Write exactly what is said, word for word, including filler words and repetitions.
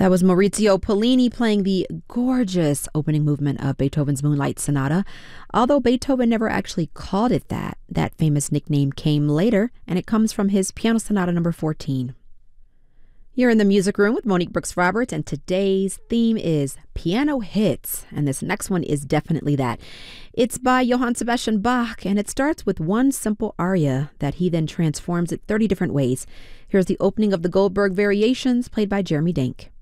That was Maurizio Pollini playing the gorgeous opening movement of Beethoven's Moonlight Sonata. Although Beethoven never actually called it that, that famous nickname came later, and it comes from his Piano Sonata number fourteen. You're in the music room with Monique Brooks Roberts, and today's theme is piano hits, and this next one is definitely that. It's by Johann Sebastian Bach, and it starts with one simple aria that he then transforms it thirty different ways. Here's the opening of the Goldberg Variations, played by Jeremy Denk.